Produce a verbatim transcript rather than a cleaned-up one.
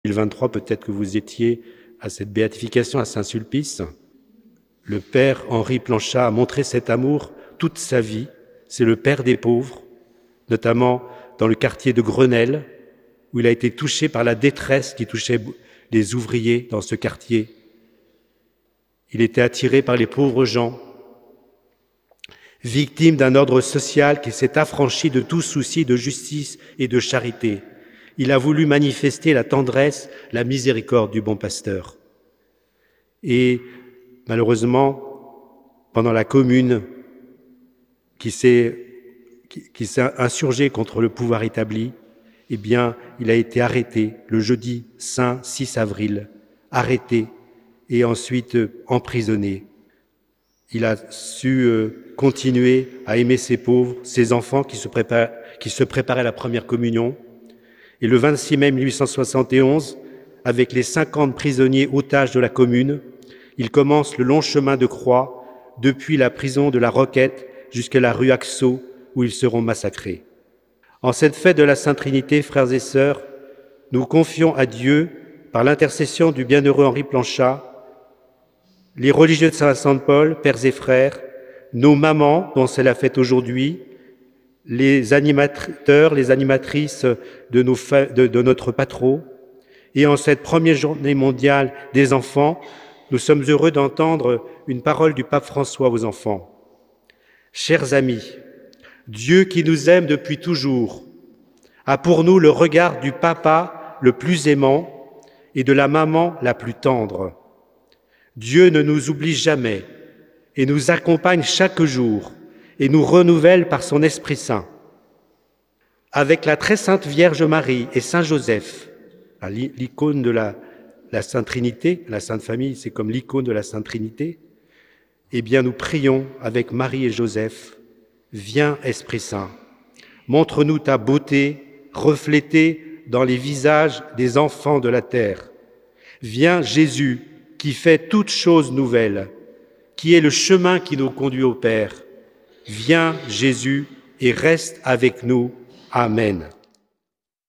deux mille vingt-trois, peut-être que vous étiez à cette béatification à Saint-Sulpice. Le père Henri Planchat a montré cet amour toute sa vie. C'est le père des pauvres, notamment dans le quartier de Grenelle, où il a été touché par la détresse qui touchait les ouvriers dans ce quartier. Il était attiré par les pauvres gens, victime d'un ordre social qui s'est affranchi de tout souci de justice et de charité. Il a voulu manifester la tendresse, la miséricorde du bon pasteur. Et malheureusement, pendant la Commune qui s'est qui, qui s'est insurgée contre le pouvoir établi, eh bien, il a été arrêté le jeudi saint six avril, arrêté et ensuite emprisonné. Il a su euh, continuer à aimer ses pauvres, ses enfants qui se, préparent, qui se préparaient à la première communion. Et le vingt-six mai mille huit cent soixante et onze, avec les cinquante prisonniers otages de la Commune, il commence le long chemin de croix depuis la prison de la Roquette jusqu'à la rue Axo, où ils seront massacrés. En cette fête de la Sainte Trinité, frères et sœurs, nous confions à Dieu, par l'intercession du bienheureux Henri Planchat, les religieux de Saint-Vincent-de-Paul, pères et frères, nos mamans, dont c'est la fête aujourd'hui, les animateurs, les animatrices de, nos fa... de, de notre patro. Et en cette première journée mondiale des enfants, nous sommes heureux d'entendre une parole du pape François aux enfants. Chers amis, Dieu qui nous aime depuis toujours a pour nous le regard du papa le plus aimant et de la maman la plus tendre. Dieu ne nous oublie jamais et nous accompagne chaque jour et nous renouvelle par son Esprit Saint. Avec la très sainte Vierge Marie et Saint Joseph, l'icône de la, la Sainte Trinité, la Sainte Famille, c'est comme l'icône de la Sainte Trinité, eh bien nous prions avec Marie et Joseph. Viens, Esprit Saint, montre-nous ta beauté reflétée dans les visages des enfants de la terre. Viens, Jésus, qui fait toutes choses nouvelles, qui est le chemin qui nous conduit au Père. Viens, Jésus, et reste avec nous. Amen.